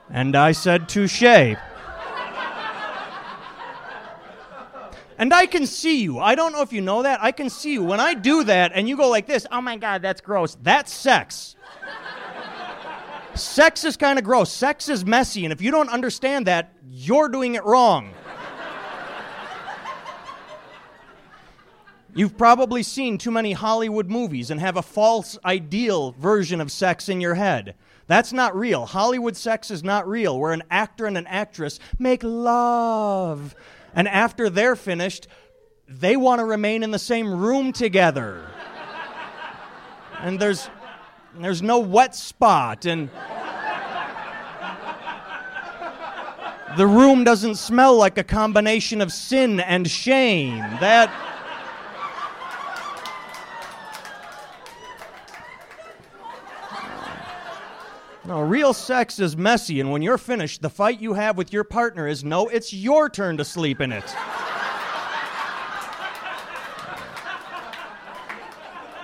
And I said, touche. And I can see you. I don't know if you know that. I can see you. When I do that and you go like this, oh my God, that's gross. That's sex. Sex is kind of gross. Sex is messy. And if you don't understand that, you're doing it wrong. You've probably seen too many Hollywood movies and have a false ideal version of sex in your head. That's not real. Hollywood sex is not real, where an actor and an actress make love. And after they're finished, they want to remain in the same room together. And there's no wet spot, and the room doesn't smell like a combination of sin and shame. No, real sex is messy, and when you're finished, the fight you have with your partner is, no, it's your turn to sleep in it.